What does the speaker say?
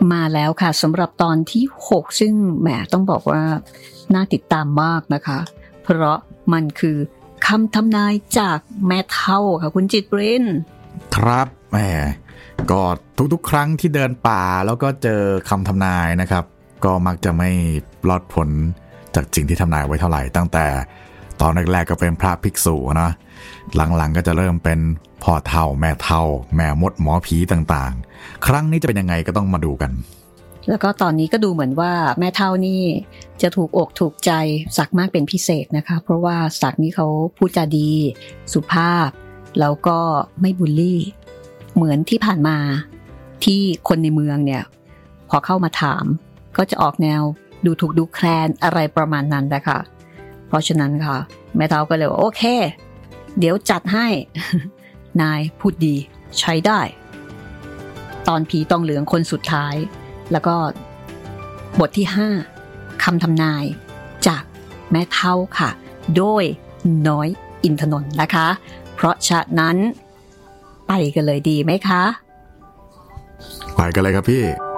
มาแล้วค่ะสำหรับตอนที่6ซึ่งแหมต้องบอกว่าน่าติดตามมากนะคะเพราะมันคือคำทำนายจากแม่เฒ่าค่ะคุณจิตเรนครับแหมก็ทุกๆครั้งที่เดินป่าแล้วก็เจอคำทำนายนะครับก็มักจะไม่รอดผลจากสิ่งที่ทำนายไว้เท่าไหร่ตั้งแต่ตอนแรกๆก็เป็นพระภิกษุนะหลังๆก็จะเริ่มเป็นพ่อเฒ่าแม่เฒ่าแม่มดหมอผีต่างๆครั้งนี้จะเป็นยังไงก็ต้องมาดูกันแล้วก็ตอนนี้ก็ดูเหมือนว่าแม่เฒ่านี่จะถูกอกถูกใจศักดิ์มากเป็นพิเศษนะคะเพราะว่าศักดิ์นี้เขาพูดจาดีสุภาพแล้วก็ไม่บูลลี่เหมือนที่ผ่านมาที่คนในเมืองเนี่ยพอเข้ามาถามก็จะออกแนวดูถูกดูแคลนอะไรประมาณนั้นนะคะเพราะฉะนั้นค่ะแม่เฒ่าก็เลยว่าโอเคเดี๋ยวจัดให้นายพูดดีใช้ได้ตอนผีตองเหลืองคนสุดท้ายแล้วก็บทที่5คำทำนายจากแม่เฒ่าค่ะโดยน้อยอินทนนท์นะคะเพราะฉะนั้นไปกันเลยดีไหมคะไปกันเลยครับพี่